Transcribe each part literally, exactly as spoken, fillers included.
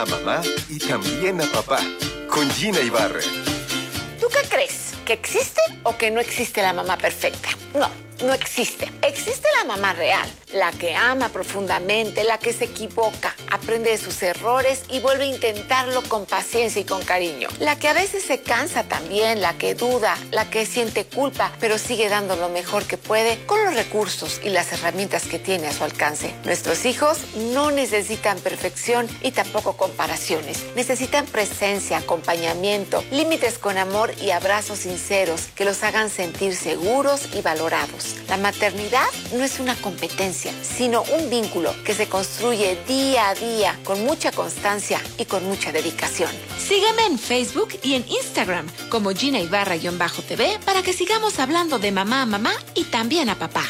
a mamá y también a papá. Con Gina Ibarra. ¿Tú qué crees? ¿Que existe o que no existe la mamá perfecta? No, no existe. Existe la mamá real, la que ama profundamente, la que se equivoca, aprende de sus errores y vuelve a intentarlo con paciencia y con cariño. La que a veces se cansa también, la que duda, la que siente culpa, pero sigue dando lo mejor que puede con los recursos y las herramientas que tiene a su alcance. Nuestros hijos no necesitan perfección y tampoco comparaciones. Necesitan presencia, acompañamiento, límites con amor y abrazos sinceros que los hagan sentir seguros y valorados. La maternidad no es una competencia, sino un vínculo que se construye día a día con mucha constancia y con mucha dedicación. Sígueme en Facebook y en Instagram como Gina Ibarra-T V para que sigamos hablando de mamá a mamá y también a papá.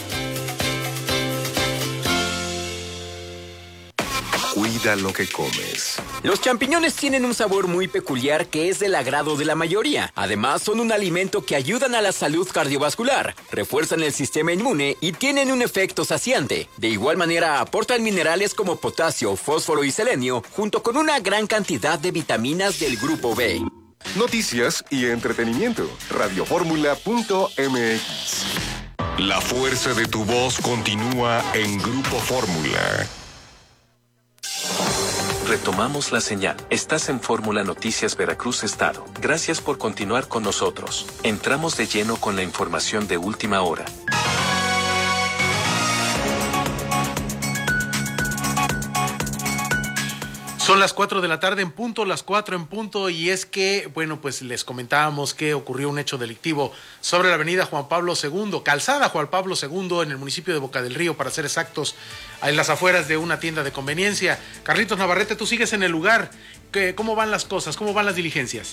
Cuida lo que comes. Los champiñones tienen un sabor muy peculiar que es del agrado de la mayoría. Además, son un alimento que ayudan a la salud cardiovascular, refuerzan el sistema inmune y tienen un efecto saciante. De igual manera, aportan minerales como potasio, fósforo y selenio, junto con una gran cantidad de vitaminas del grupo B. Noticias y entretenimiento. radioformula punto m x. La fuerza de tu voz continúa en Grupo Fórmula. Retomamos la señal. Estás en Fórmula Noticias Veracruz Estado. Gracias por continuar con nosotros. Entramos de lleno con la información de última hora. Son las cuatro de la tarde en punto, las cuatro en punto, y es que, bueno, pues les comentábamos que ocurrió un hecho delictivo sobre la avenida Juan Pablo segundo, calzada Juan Pablo segundo, en el municipio de Boca del Río, para ser exactos, en las afueras de una tienda de conveniencia. Carlitos Navarrete, tú sigues en el lugar. ¿Qué, ¿Cómo van las cosas? ¿Cómo van las diligencias?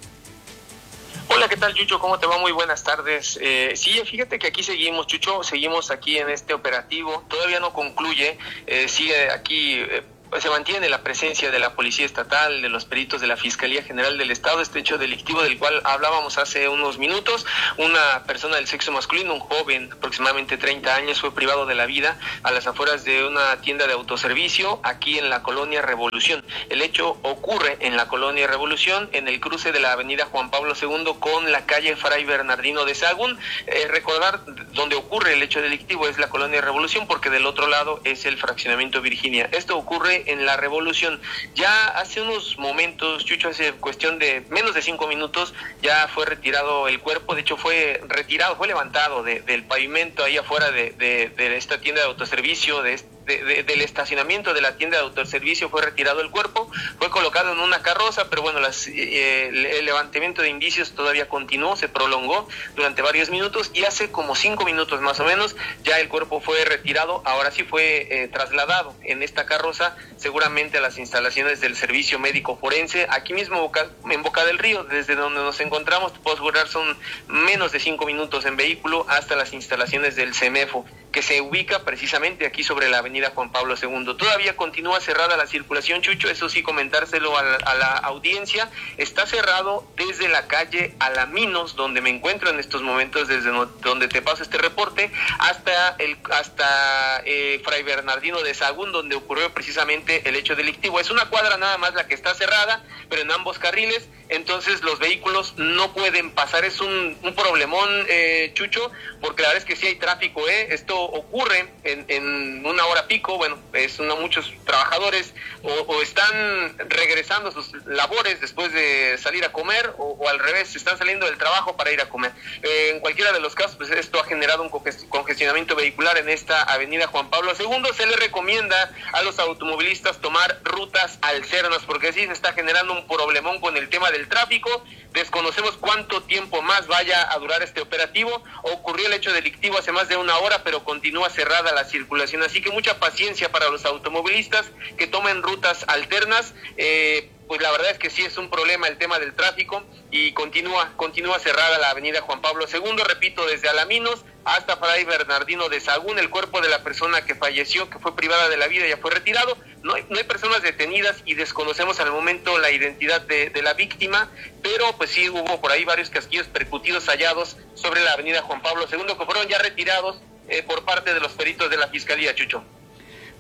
Hola, ¿qué tal, Chucho? ¿Cómo te va? Muy buenas tardes. Eh, sí, fíjate que aquí seguimos, Chucho, seguimos aquí en este operativo. Todavía no concluye, eh, sigue aquí... Eh, se mantiene la presencia de la Policía Estatal, de los peritos de la Fiscalía General del Estado. Este hecho delictivo del cual hablábamos hace unos minutos, una persona del sexo masculino, un joven, aproximadamente treinta años, fue privado de la vida a las afueras de una tienda de autoservicio aquí en la colonia Revolución. El hecho ocurre en la colonia Revolución, en el cruce de la avenida Juan Pablo segundo con la calle Fray Bernardino de Sahagún. Eh, recordar, donde ocurre el hecho delictivo es la colonia Revolución, porque del otro lado es el fraccionamiento Virginia. Esto ocurre en la Revolución. Ya hace unos momentos, Chucho, hace cuestión de menos de cinco minutos, ya fue retirado el cuerpo. De hecho fue retirado, fue levantado de, del pavimento ahí afuera de, de, de esta tienda de autoservicio, de, de, de, del estacionamiento de la tienda de autoservicio. Fue retirado el cuerpo, fue colocado en una carroza, pero bueno, las, eh, el levantamiento de indicios todavía continuó, se prolongó durante varios minutos, y hace como cinco minutos más o menos ya el cuerpo fue retirado. Ahora sí fue eh, trasladado en esta carroza, seguramente a las instalaciones del Servicio Médico Forense, aquí mismo Boca, en Boca del Río, desde donde nos encontramos. Te puedo asegurar, son menos de cinco minutos en vehículo hasta las instalaciones del CEMEFO, que se ubica precisamente aquí sobre la avenida Juan Pablo segundo. Todavía continúa cerrada la circulación, Chucho, eso sí, comentárselo a la, a la audiencia. Está cerrado desde la calle Alaminos, donde me encuentro en estos momentos, desde no, donde te paso este reporte, hasta el hasta eh, Fray Bernardino de Sahagún, donde ocurrió precisamente el hecho delictivo. Es una cuadra nada más la que está cerrada, pero en ambos carriles, entonces los vehículos no pueden pasar. Es un, un problemón, eh, Chucho, porque la verdad es que sí hay tráfico, ¿eh? Esto ocurre en, en una hora pico. Bueno, es una, muchos trabajadores o, o están regresando a sus labores después de salir a comer, o, o al revés, están saliendo del trabajo para ir a comer. Eh, en cualquiera de los casos, pues esto ha generado un congestionamiento vehicular en esta avenida Juan Pablo segundo. Se le recomienda a los automovilistas tomar rutas alternas, porque sí se está generando un problemón con el tema del tráfico. Desconocemos cuánto tiempo más vaya a durar este operativo. Ocurrió el hecho delictivo hace más de una hora, pero continúa cerrada la circulación, así que mucha paciencia para los automovilistas que tomen rutas alternas. Eh, pues la verdad es que sí es un problema el tema del tráfico, y continúa continúa cerrada la avenida Juan Pablo segundo, repito, desde Alaminos hasta Fray Bernardino de Sahagún. El cuerpo de la persona que falleció, que fue privada de la vida, ya fue retirado. No hay, no hay personas detenidas y desconocemos al momento la identidad de, de la víctima, pero pues sí hubo por ahí varios casquillos percutidos hallados sobre la avenida Juan Pablo segundo, que fueron ya retirados eh, por parte de los peritos de la Fiscalía, Chucho.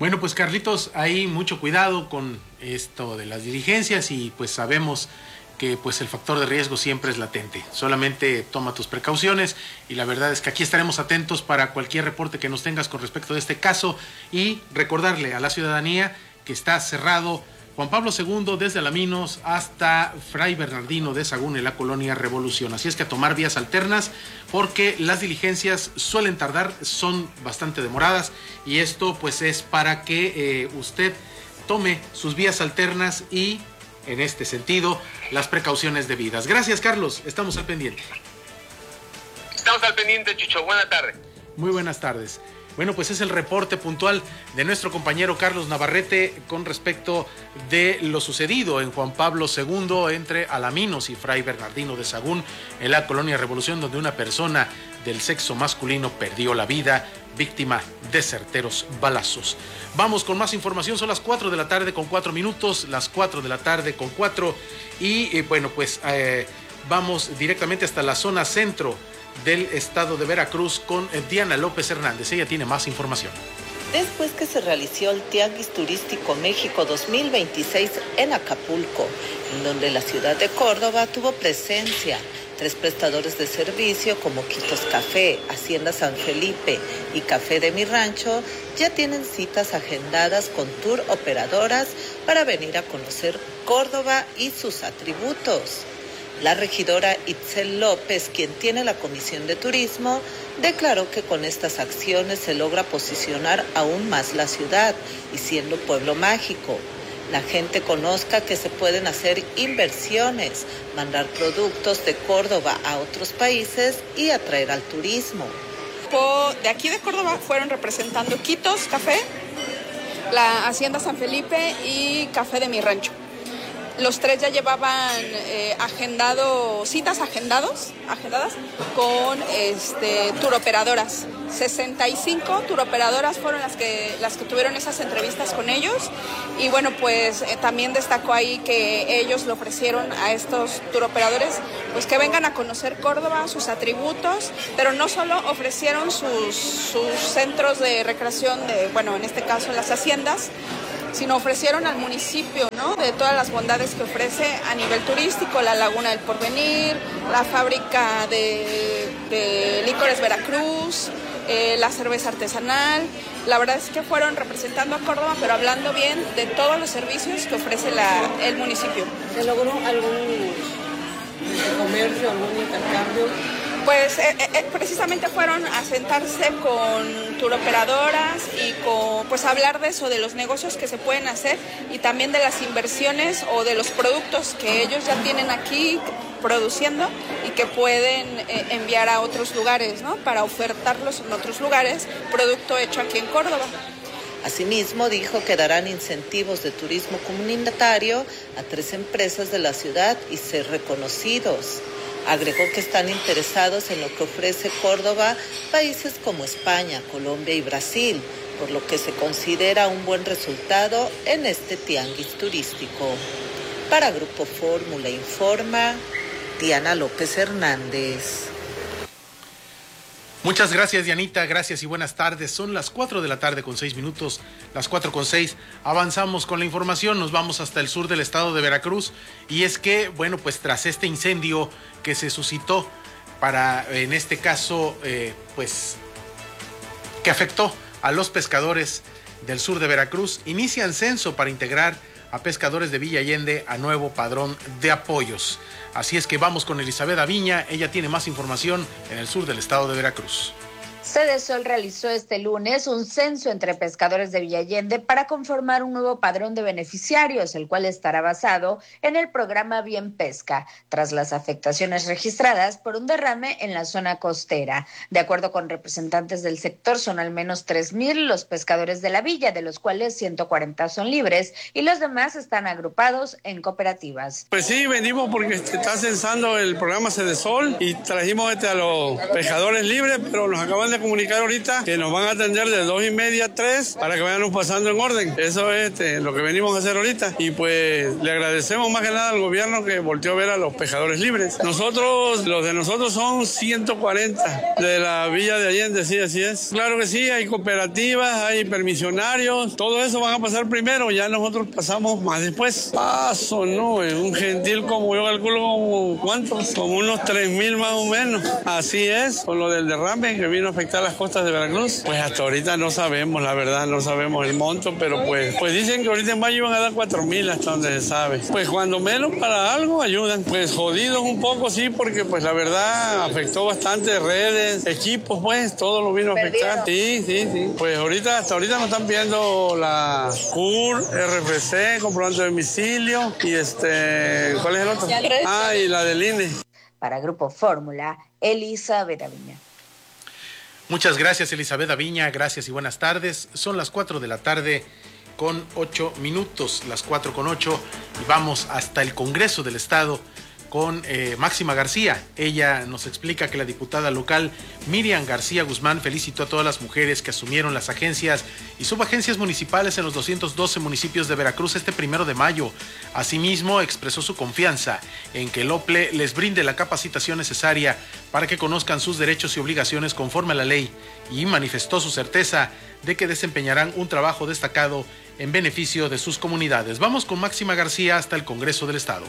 Bueno, pues Carlitos, hay mucho cuidado con esto de las diligencias y pues sabemos que pues el factor de riesgo siempre es latente. Solamente toma tus precauciones y la verdad es que aquí estaremos atentos para cualquier reporte que nos tengas con respecto de este caso y recordarle a la ciudadanía que está cerrado Juan Pablo segundo desde Alaminos hasta Fray Bernardino de Sahagún en la colonia Revolución. Así es que a tomar vías alternas porque las diligencias suelen tardar, son bastante demoradas y esto pues es para que eh, usted tome sus vías alternas y en este sentido las precauciones debidas. Gracias, Carlos, estamos al pendiente. Estamos al pendiente, Chucho. Buenas tardes. Muy buenas tardes. Bueno, pues es el reporte puntual de nuestro compañero Carlos Navarrete con respecto de lo sucedido en Juan Pablo segundo entre Alaminos y Fray Bernardino de Sahagún en la colonia Revolución, donde una persona del sexo masculino perdió la vida víctima de certeros balazos. Vamos con más información, son las cuatro de la tarde con cuatro minutos, las cuatro de la tarde con cuatro y eh, bueno, pues eh, vamos directamente hasta la zona centro del estado de Veracruz con Diana López Hernández. Ella tiene más información. Después que se realizó el Tianguis Turístico México dos mil veintiséis en Acapulco, en donde la ciudad de Córdoba tuvo presencia, tres prestadores de servicio como Quitos Café, Hacienda San Felipe y Café de Mi Rancho ya tienen citas agendadas con tour operadoras para venir a conocer Córdoba y sus atributos. La regidora Itzel López, quien tiene la Comisión de Turismo, declaró que con estas acciones se logra posicionar aún más la ciudad y siendo pueblo mágico. La gente conozca que se pueden hacer inversiones, mandar productos de Córdoba a otros países y atraer al turismo. De aquí de Córdoba fueron representando Quitos Café, la Hacienda San Felipe y Café de Mi Rancho. Los tres ya llevaban eh, agendado, citas agendados, agendadas con este, turoperadoras. sesenta y cinco turoperadoras fueron las que, las que tuvieron esas entrevistas con ellos. Y bueno, pues eh, también destacó ahí que ellos le ofrecieron a estos turoperadores pues que vengan a conocer Córdoba, sus atributos, pero no solo ofrecieron sus, sus centros de recreación, de, bueno, en este caso las haciendas, sino ofrecieron al municipio, ¿no?, de todas las bondades que ofrece a nivel turístico, la Laguna del Porvenir, la fábrica de, de licores Veracruz, eh, la cerveza artesanal. La verdad es que fueron representando a Córdoba, pero hablando bien de todos los servicios que ofrece la, el municipio. ¿Se logró algún comercio, algún intercambio? Pues eh, eh, precisamente fueron a sentarse con turoperadoras y con, pues hablar de eso, de los negocios que se pueden hacer y también de las inversiones o de los productos que ellos ya tienen aquí produciendo y que pueden eh, enviar a otros lugares, ¿no?, para ofertarlos en otros lugares, producto hecho aquí en Córdoba. Asimismo, dijo que darán incentivos de turismo comunitario a tres empresas de la ciudad y ser reconocidos. Agregó que están interesados en lo que ofrece Córdoba países como España, Colombia y Brasil, por lo que se considera un buen resultado en este tianguis turístico. Para Grupo Fórmula Informa, Diana López Hernández. Muchas gracias, Dianita, gracias y buenas tardes. Son las cuatro de la tarde con seis minutos, las cuatro con seis. Avanzamos con la información, nos vamos hasta el sur del estado de Veracruz. Y es que, bueno, pues tras este incendio que se suscitó para, en este caso, eh, pues, que afectó a los pescadores del sur de Veracruz, inician censo para integrar a pescadores de Villa Allende a nuevo padrón de apoyos. Así es que vamos con Elizabeth Aviña, ella tiene más información en el sur del estado de Veracruz. Cedesol realizó este lunes un censo entre pescadores de Villa Allende para conformar un nuevo padrón de beneficiarios, el cual estará basado en el programa Bien Pesca, tras las afectaciones registradas por un derrame en la zona costera. De acuerdo con representantes del sector, son al menos tres mil los pescadores de la villa, de los cuales ciento cuarenta son libres y los demás están agrupados en cooperativas. Pues sí, venimos porque está censando el programa Cedesol y trajimos este a los pescadores libres, pero nos acaban de de comunicar ahorita que nos van a atender de dos y media a tres para que vayan pasando en orden. Eso es este, lo que venimos a hacer ahorita. Y pues le agradecemos más que nada al gobierno que volteó a ver a los pescadores libres. Nosotros, los de nosotros son ciento cuarenta de la Villa de Allende, sí, así es. Claro que sí, hay cooperativas, hay permisionarios, todo eso van a pasar primero, ya nosotros pasamos más después. Paso, no, es un gentil como yo calculo como, ¿cuántos? Como unos tres mil más o menos. Así es, con lo del derrame que vino a afectar las costas de Veracruz. Pues hasta ahorita no sabemos, la verdad, no sabemos el monto, pero pues, pues dicen que ahorita en mayo van a dar cuatro mil hasta donde se sabe. Pues cuando menos para algo ayudan. Pues jodidos un poco, sí, porque pues la verdad afectó bastante redes, equipos, pues todo lo vino a afectar. Sí, sí, sí. Pues ahorita, hasta ahorita nos están viendo la C U R, R F C, comprobante de domicilio y este, ¿cuál es el otro? Ah, y la del I N E. Para Grupo Fórmula, Elizabeth Aviña. Muchas gracias, Elizabeth Aviña, gracias y buenas tardes. Son las cuatro de la tarde con ocho minutos, las cuatro con ocho, y vamos hasta el Congreso del Estado con eh, Máxima García. Ella nos explica que la diputada local Miriam García Guzmán felicitó a todas las mujeres que asumieron las agencias y subagencias municipales en los doscientos doce municipios de Veracruz este primero de mayo. Asimismo, expresó su confianza en que el O P L E les brinde la capacitación necesaria para que conozcan sus derechos y obligaciones conforme a la ley, y manifestó su certeza de que desempeñarán un trabajo destacado en beneficio de sus comunidades. Vamos con Máxima García hasta el Congreso del Estado.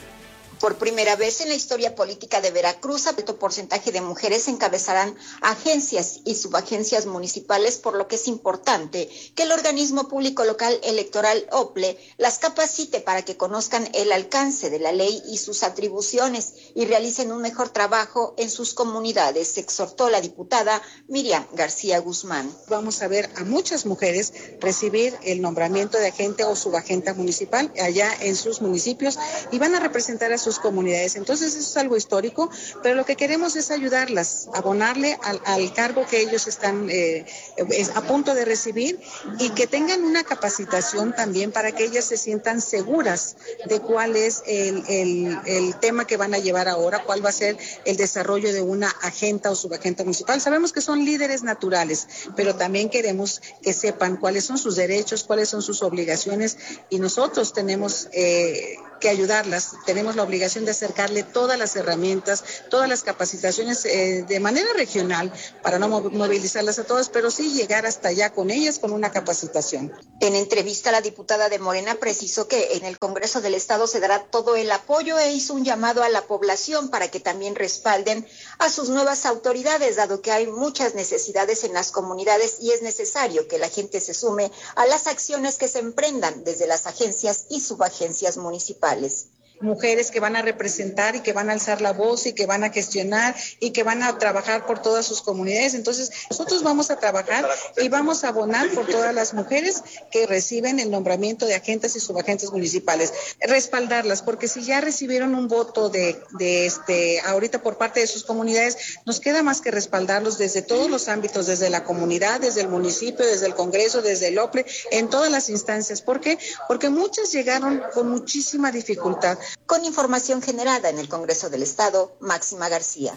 Por primera vez en la historia política de Veracruz, alto porcentaje de mujeres encabezarán agencias y subagencias municipales, por lo que es importante que el organismo público local electoral O P L E las capacite para que conozcan el alcance de la ley y sus atribuciones y realicen un mejor trabajo en sus comunidades, exhortó la diputada Miriam García Guzmán. Vamos a ver a muchas mujeres recibir el nombramiento de agente o subagente municipal allá en sus municipios y van a representar a sus comunidades. Entonces eso es algo histórico, pero lo que queremos es ayudarlas, abonarle al, al cargo que ellos están eh, a punto de recibir y que tengan una capacitación también para que ellas se sientan seguras de cuál es el, el, el tema que van a llevar ahora, cuál va a ser el desarrollo de una agenta o subagenta municipal. Sabemos que son líderes naturales, pero también queremos que sepan cuáles son sus derechos, cuáles son sus obligaciones, y nosotros tenemos eh, que ayudarlas, tenemos la obligación de acercarle todas las herramientas, todas las capacitaciones eh, de manera regional para no movilizarlas a todas, pero sí llegar hasta allá con ellas con una capacitación. En entrevista, la diputada de Morena precisó que en el Congreso del Estado se dará todo el apoyo e hizo un llamado a la población para que también respalden a sus nuevas autoridades, dado que hay muchas necesidades en las comunidades y es necesario que la gente se sume a las acciones que se emprendan desde las agencias y subagencias municipales. Mujeres que van a representar y que van a alzar la voz y que van a gestionar y que van a trabajar por todas sus comunidades. Entonces, nosotros vamos a trabajar y vamos a abonar por todas las mujeres que reciben el nombramiento de agentes y subagentes municipales. Respaldarlas, porque si ya recibieron un voto de, de este ahorita por parte de sus comunidades, nos queda más que respaldarlos desde todos los ámbitos, desde la comunidad, desde el municipio, desde el Congreso, desde el O P L E, en todas las instancias. ¿Por qué? Porque muchas llegaron con muchísima dificultad. Con información generada en el Congreso del Estado, Máxima García.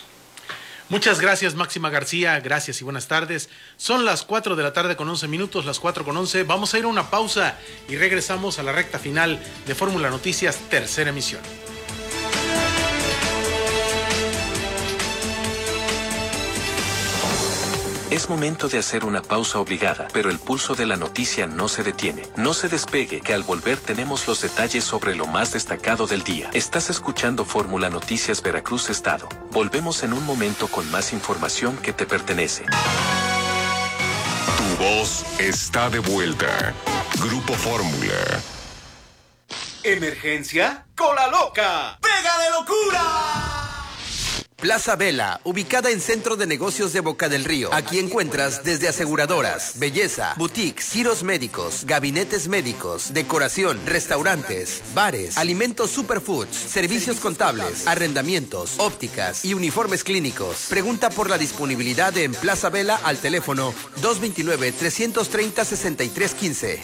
Muchas gracias, Máxima García, gracias y buenas tardes. Son las cuatro de la tarde con once minutos, las cuatro con once. Vamos a ir a una pausa y regresamos a la recta final de Fórmula Noticias, tercera emisión. Es momento de hacer una pausa obligada, pero el pulso de la noticia no se detiene. No se despegue, que al volver tenemos los detalles sobre lo más destacado del día. Estás escuchando Fórmula Noticias Veracruz Estado. Volvemos en un momento con más información que te pertenece. Tu voz está de vuelta. Grupo Fórmula. ¿Emergencia? ¡Cola loca! ¡Pega de locura! Plaza Vela, ubicada en Centro de Negocios de Boca del Río. Aquí encuentras desde aseguradoras, belleza, boutiques, giros médicos, gabinetes médicos, decoración, restaurantes, bares, alimentos superfoods, servicios contables, arrendamientos, ópticas y uniformes clínicos. Pregunta por la disponibilidad en Plaza Vela al teléfono dos dos nueve, tres tres cero, seis tres uno cinco.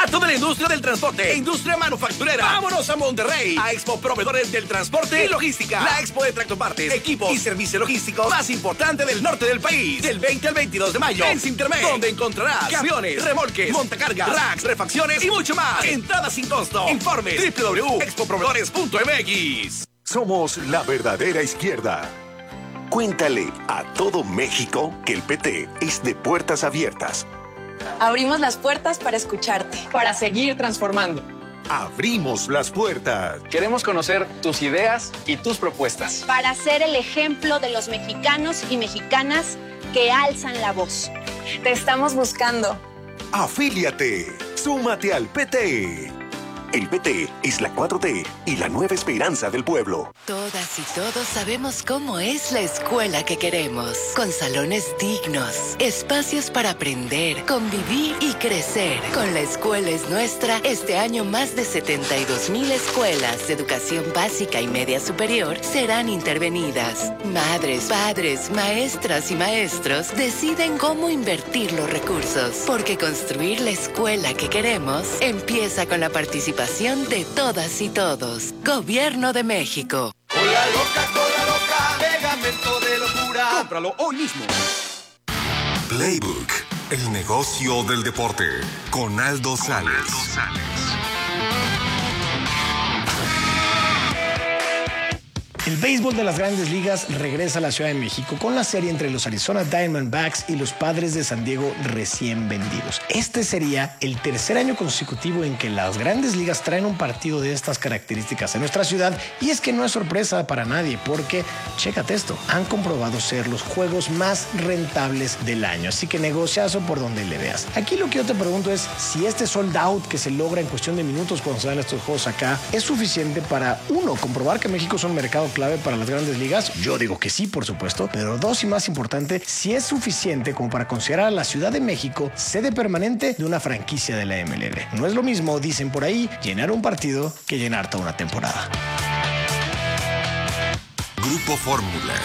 a toda la industria del transporte e industria manufacturera. ¡Vámonos a Monterrey! A Expo Proveedores del Transporte y Logística. La expo de tractopartes, equipos y servicios logísticos más importante del norte del país. Del veinte al veintidós de mayo en Cintermed, donde encontrarás camiones, remolques, montacargas, racks, refacciones y mucho más. Entrada sin costo. Informe doble u doble u doble u punto expo proveedores punto m x. Somos la verdadera izquierda. Cuéntale a todo México que el P T es de puertas abiertas. Abrimos las puertas para escucharte, para seguir transformando. Abrimos las puertas. Queremos conocer tus ideas y tus propuestas. Para ser el ejemplo de los mexicanos y mexicanas que alzan la voz. Te estamos buscando. Afíliate. Súmate al P T. El P T es la cuatro T y la nueva esperanza del pueblo. Todas y todos sabemos cómo es la escuela que queremos. Con salones dignos, espacios para aprender, convivir y crecer. Con La Escuela es Nuestra, este año más de setenta y dos mil escuelas de educación básica y media superior serán intervenidas. Madres, padres, maestras y maestros deciden cómo invertir los recursos. Porque construir la escuela que queremos empieza con la participación de todas y todos. Gobierno de México. Cola loca, cola loca, pegamento de locura. Cómpralo hoy mismo. Playbook, el negocio del deporte, con Aldo Sales. El béisbol de las Grandes Ligas regresa a la Ciudad de México con la serie entre los Arizona Diamondbacks y los Padres de San Diego recién vendidos. Este sería el tercer año consecutivo en que las Grandes Ligas traen un partido de estas características en nuestra ciudad, y es que no es sorpresa para nadie porque, chécate esto, han comprobado ser los juegos más rentables del año, así que negociazo por donde le veas. Aquí lo que yo te pregunto es si este sold out que se logra en cuestión de minutos cuando se dan estos juegos acá es suficiente para, uno, comprobar que México es un mercado clave para las Grandes Ligas. Yo digo que sí, por supuesto, pero dos, y más importante, si es suficiente como para considerar a la Ciudad de México sede permanente de una franquicia de la M L B. No es lo mismo, dicen por ahí, llenar un partido que llenar toda una temporada. Grupo Fórmula.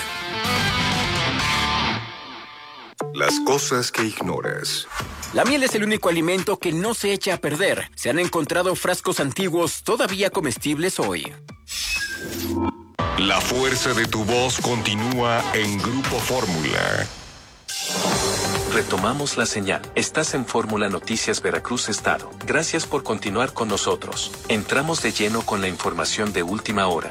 Las cosas que ignoras. La miel es el único alimento que no se echa a perder. Se han encontrado frascos antiguos todavía comestibles hoy. La fuerza de tu voz continúa en Grupo Fórmula. Retomamos la señal. Estás en Fórmula Noticias Veracruz Estado. Gracias por continuar con nosotros. Entramos de lleno con la información de última hora.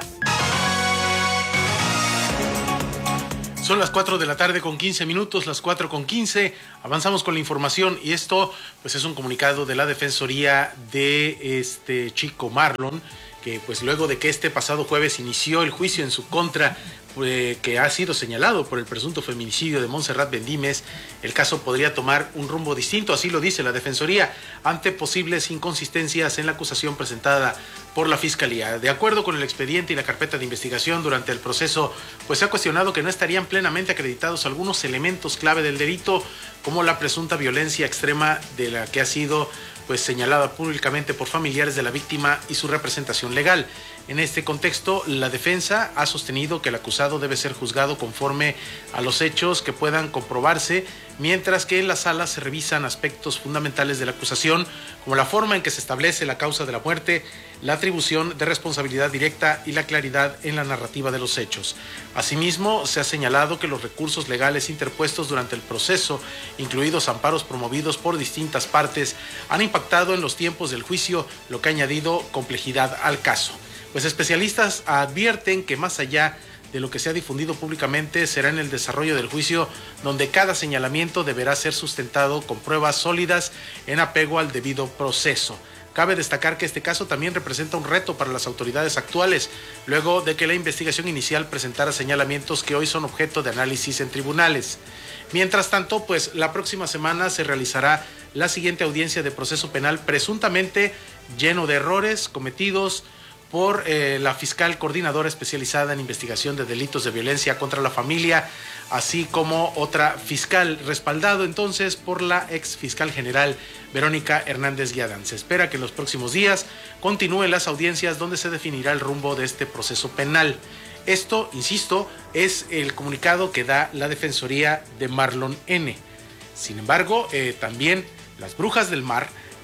Son las cuatro de la tarde con quince minutos, las cuatro con quince. Avanzamos con la información y esto pues es un comunicado de la Defensoría de este chico Marlon, que pues luego de que este pasado jueves inició el juicio en su contra, eh, que ha sido señalado por el presunto feminicidio de Montserrat Bendímez, el caso podría tomar un rumbo distinto, así lo dice la Defensoría, ante posibles inconsistencias en la acusación presentada por la Fiscalía. De acuerdo con el expediente y la carpeta de investigación, durante el proceso pues se ha cuestionado que no estarían plenamente acreditados algunos elementos clave del delito, como la presunta violencia extrema de la que ha sido pues señalada públicamente por familiares de la víctima y su representación legal. En este contexto, la defensa ha sostenido que el acusado debe ser juzgado conforme a los hechos que puedan comprobarse, mientras que en la sala se revisan aspectos fundamentales de la acusación, como la forma en que se establece la causa de la muerte, la atribución de responsabilidad directa y la claridad en la narrativa de los hechos. Asimismo, se ha señalado que los recursos legales interpuestos durante el proceso, incluidos amparos promovidos por distintas partes, han impactado en los tiempos del juicio, lo que ha añadido complejidad al caso. Pues especialistas advierten que más allá de lo que se ha difundido públicamente, será en el desarrollo del juicio donde cada señalamiento deberá ser sustentado con pruebas sólidas en apego al debido proceso. Cabe destacar que este caso también representa un reto para las autoridades actuales, luego de que la investigación inicial presentara señalamientos que hoy son objeto de análisis en tribunales. Mientras tanto, pues la próxima semana se realizará la siguiente audiencia de proceso penal, presuntamente lleno de errores cometidos por eh, la fiscal coordinadora especializada en investigación de delitos de violencia contra la familia, así como otra fiscal, respaldado entonces por la ex fiscal general Verónica Hernández Guiadán. Se espera que en los próximos días continúen las audiencias donde se definirá el rumbo de este proceso penal. Esto, insisto, es el comunicado que da la Defensoría de Marlon N. Sin embargo, eh, también las Brujas del Mar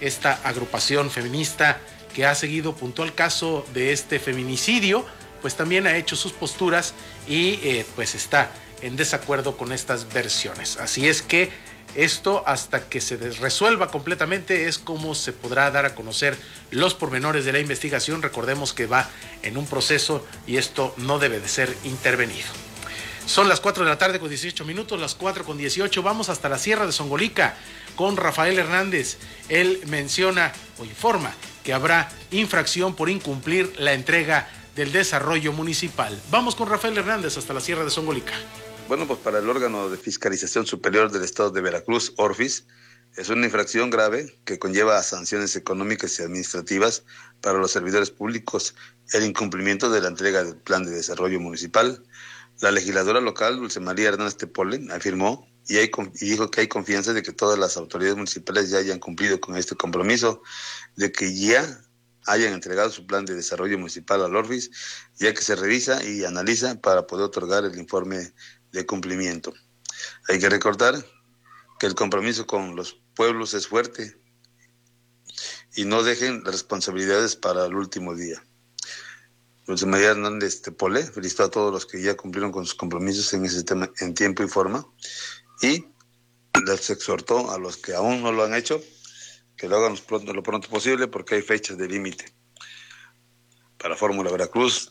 esta agrupación feminista que ha seguido puntual caso de este feminicidio, pues también ha hecho sus posturas y eh, pues está en desacuerdo con estas versiones. Así es que esto, hasta que se resuelva completamente, es como se podrá dar a conocer los pormenores de la investigación. Recordemos que va en un proceso y esto no debe de ser intervenido. Son las cuatro de la tarde con dieciocho minutos, las cuatro con dieciocho. Vamos hasta la Sierra de Songolica con Rafael Hernández. Él menciona o informa que habrá infracción por incumplir la entrega del desarrollo municipal. Vamos con Rafael Hernández hasta la Sierra de Songolica. Bueno, pues para el órgano de fiscalización superior del Estado de Veracruz, ORFIS, es una infracción grave que conlleva a sanciones económicas y administrativas para los servidores públicos el incumplimiento de la entrega del plan de desarrollo municipal. La legisladora local, Dulce María Hernández Tepole, afirmó y, hay, y dijo que hay confianza de que todas las autoridades municipales ya hayan cumplido con este compromiso, de que ya hayan entregado su plan de desarrollo municipal al ORFIS, ya que se revisa y analiza para poder otorgar el informe de cumplimiento. Hay que recordar que el compromiso con los pueblos es fuerte y no dejen las responsabilidades para el último día. Dulce María Hernández Tepole felicitó a todos los que ya cumplieron con sus compromisos en ese tema en tiempo y forma y les exhortó a los que aún no lo han hecho que lo hagan pronto, lo pronto posible, porque hay fechas de límite. Para Fórmula Veracruz,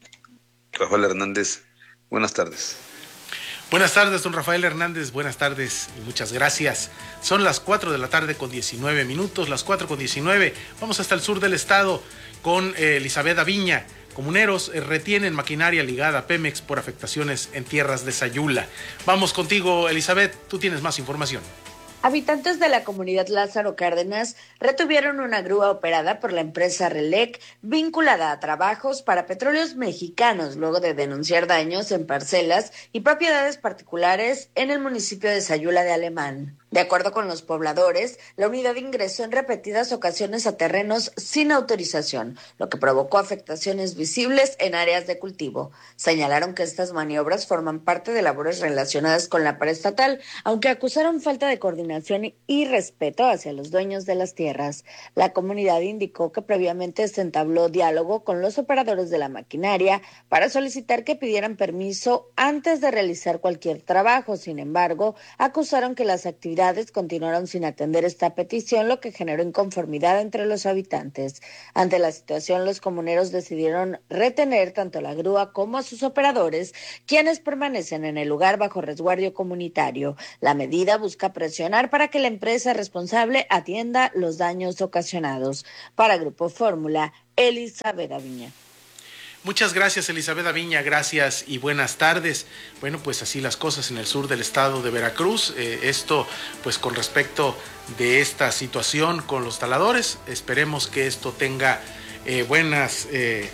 Rafael Hernández, buenas tardes. Buenas tardes, don Rafael Hernández, buenas tardes y muchas gracias. Son las cuatro de la tarde con diecinueve minutos, las cuatro con diecinueve. Vamos hasta el sur del estado con eh, Elizabeth Aviña. Comuneros eh, retienen maquinaria ligada a Pemex por afectaciones en tierras de Sayula. Vamos contigo, Elizabeth, tú tienes más información. Habitantes de la comunidad Lázaro Cárdenas retuvieron una grúa operada por la empresa Relec vinculada a trabajos para Petróleos Mexicanos luego de denunciar daños en parcelas y propiedades particulares en el municipio de Sayula de Alemán. De acuerdo con los pobladores, la unidad ingresó en repetidas ocasiones a terrenos sin autorización, lo que provocó afectaciones visibles en áreas de cultivo. Señalaron que estas maniobras forman parte de labores relacionadas con la paraestatal, aunque acusaron falta de coordinación y respeto hacia los dueños de las tierras. La comunidad indicó que previamente se entabló diálogo con los operadores de la maquinaria para solicitar que pidieran permiso antes de realizar cualquier trabajo. Sin embargo, acusaron que las actividades continuaron sin atender esta petición, lo que generó inconformidad entre los habitantes. Ante la situación, los comuneros decidieron retener tanto la grúa como a sus operadores, quienes permanecen en el lugar bajo resguardo comunitario. La medida busca presionar para que la empresa responsable atienda los daños ocasionados. Para Grupo Fórmula, Elizabeth Aviña. Muchas gracias, Elizabeth Aviña, gracias y buenas tardes. Bueno, pues así las cosas en el sur del estado de Veracruz. Eh, esto, pues con respecto de esta situación con los taladores, esperemos que esto tenga eh, buenas, eh,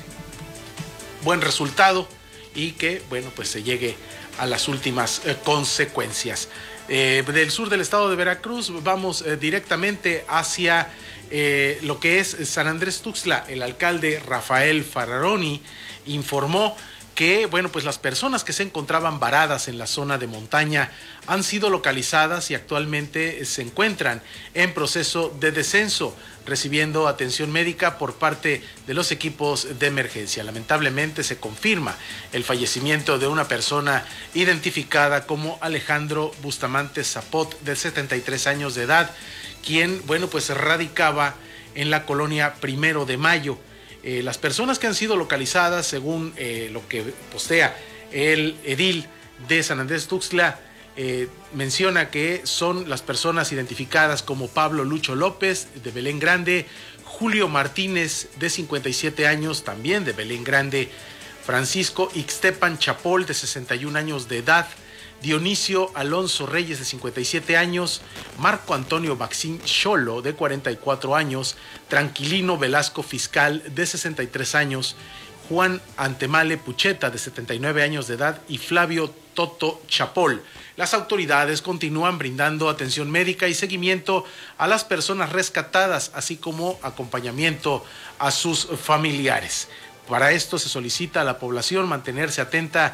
buen resultado y que, bueno, pues se llegue a las últimas eh, consecuencias. Eh, del sur del estado de Veracruz vamos eh, directamente hacia eh, lo que es San Andrés Tuxtla. El alcalde Rafael Fararoni informó que, bueno, pues las personas que se encontraban varadas en la zona de montaña han sido localizadas y actualmente se encuentran en proceso de descenso, recibiendo atención médica por parte de los equipos de emergencia. Lamentablemente se confirma el fallecimiento de una persona identificada como Alejandro Bustamante Zapot, de setenta y tres años de edad, quien, bueno, pues radicaba en la colonia Primero de Mayo. Eh, las personas que han sido localizadas, según eh, lo que postea el edil de San Andrés Tuxtla, eh, menciona que son las personas identificadas como Pablo Lucho López, de Belén Grande, Julio Martínez, de cincuenta y siete años, también de Belén Grande, Francisco Ixtepan Chapol, de sesenta y un años de edad, Dionisio Alonso Reyes, de cincuenta y siete años, Marco Antonio Maxín Xolo, de cuarenta y cuatro años, Tranquilino Velasco Fiscal, de sesenta y tres años, Juan Antemale Pucheta, de setenta y nueve años de edad, y Flavio Toto Chapol. Las autoridades continúan brindando atención médica y seguimiento a las personas rescatadas, así como acompañamiento a sus familiares. Para esto se solicita a la población mantenerse atenta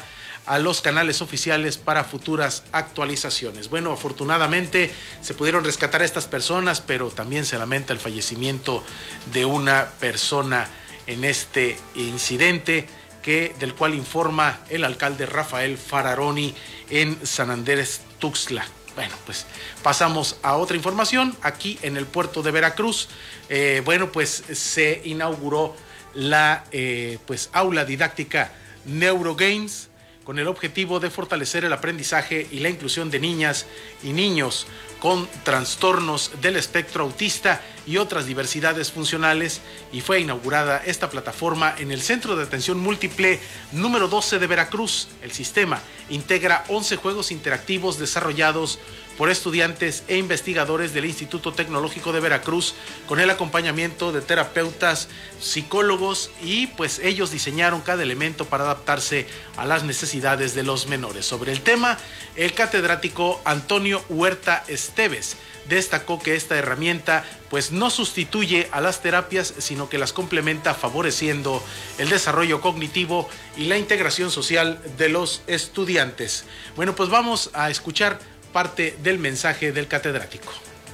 a los canales oficiales para futuras actualizaciones. Bueno, afortunadamente se pudieron rescatar a estas personas, pero también se lamenta el fallecimiento de una persona en este incidente que, del cual informa el alcalde Rafael Fararoni en San Andrés Tuxtla. Bueno, pues pasamos a otra información. Aquí en el puerto de Veracruz, eh, bueno, pues se inauguró la eh, pues aula didáctica NeuroGames, con el objetivo de fortalecer el aprendizaje y la inclusión de niñas y niños con trastornos del espectro autista y otras diversidades funcionales, y fue inaugurada esta plataforma en el Centro de Atención Múltiple número doce de Veracruz. El sistema integra once juegos interactivos desarrollados por estudiantes e investigadores del Instituto Tecnológico de Veracruz, con el acompañamiento de terapeutas, psicólogos, y pues ellos diseñaron cada elemento para adaptarse a las necesidades de los menores. Sobre el tema, el catedrático Antonio Huerta Esteves destacó que esta herramienta pues no sustituye a las terapias, sino que las complementa, favoreciendo el desarrollo cognitivo y la integración social de los estudiantes. Bueno, pues vamos a escuchar parte del mensaje del catedrático.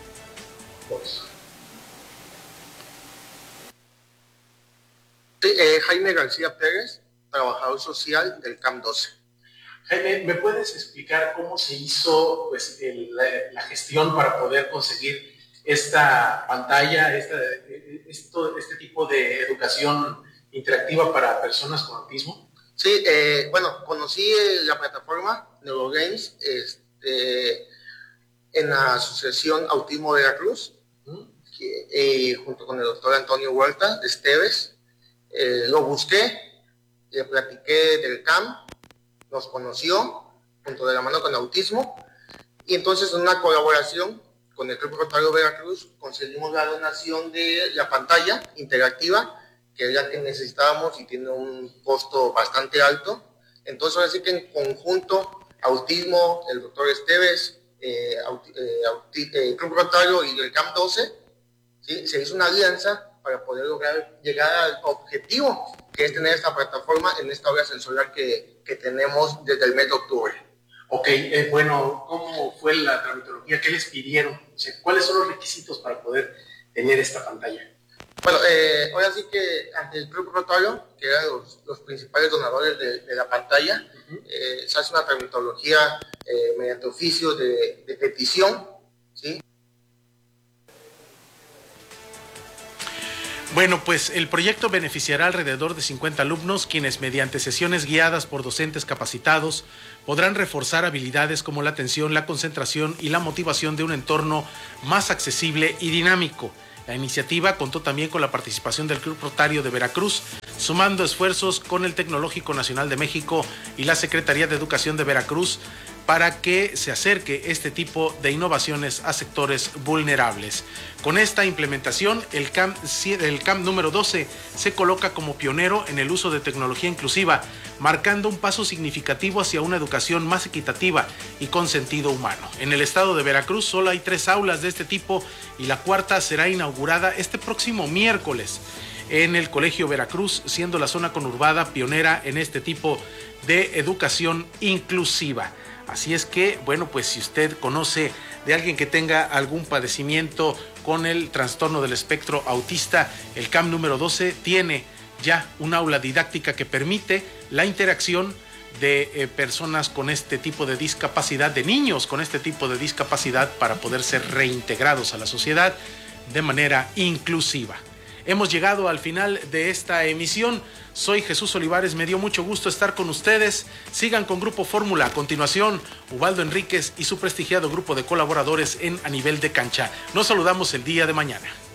Sí, eh, Jaime García Pérez, trabajador social del C A M doce. Jaime, ¿me puedes explicar cómo se hizo pues, el, la, la gestión para poder conseguir esta pantalla, esta, esto, este tipo de educación interactiva para personas con autismo? Sí, eh, bueno, conocí la plataforma NeuroGames este, en la Asociación Autismo de Veracruz, ¿Mm? que, eh, junto con el doctor Antonio Huerta Esteves. Eh, lo busqué, le platiqué del C A M, nos conoció, junto de la mano con autismo, y entonces en una colaboración con el Club Rotario Veracruz conseguimos la donación de la pantalla interactiva, que es la que necesitábamos y tiene un costo bastante alto. Entonces ahora sí que en conjunto, autismo, el doctor Esteves, eh, eh, eh, Club Rotario y el C A M doce, ¿sí? Se hizo una alianza para poder lograr llegar al objetivo, que es tener esta plataforma en esta obra sensorial que, que tenemos desde el mes de octubre. Ok, eh, bueno, ¿cómo fue la tramitología? ¿Qué les pidieron? O sea, ¿cuáles son los requisitos para poder tener esta pantalla? Bueno, eh, ahora sí que ante el Club Rotario, que eran los, los principales donadores de, de la pantalla, uh-huh. eh, se hace una tramitología eh, mediante oficios de, de petición, ¿sí? Bueno, pues el proyecto beneficiará alrededor de cincuenta alumnos, quienes mediante sesiones guiadas por docentes capacitados podrán reforzar habilidades como la atención, la concentración y la motivación de un entorno más accesible y dinámico. La iniciativa contó también con la participación del Club Rotario de Veracruz, sumando esfuerzos con el Tecnológico Nacional de México y la Secretaría de Educación de Veracruz para que se acerque este tipo de innovaciones a sectores vulnerables. Con esta implementación, el C A M, el C A M número doce se coloca como pionero en el uso de tecnología inclusiva, marcando un paso significativo hacia una educación más equitativa y con sentido humano. En el estado de Veracruz solo hay tres aulas de este tipo y la cuarta será inaugurada este próximo miércoles en el Colegio Veracruz, siendo la zona conurbada pionera en este tipo de educación inclusiva. Así es que, bueno, pues si usted conoce de alguien que tenga algún padecimiento con el trastorno del espectro autista, el C A M número doce tiene ya un aula didáctica que permite la interacción de eh, personas con este tipo de discapacidad, de niños con este tipo de discapacidad, para poder ser reintegrados a la sociedad de manera inclusiva. Hemos llegado al final de esta emisión. Soy Jesús Olivares, me dio mucho gusto estar con ustedes. Sigan con Grupo Fórmula. A continuación, Ubaldo Enríquez y su prestigiado grupo de colaboradores en A Nivel de Cancha. Nos saludamos el día de mañana.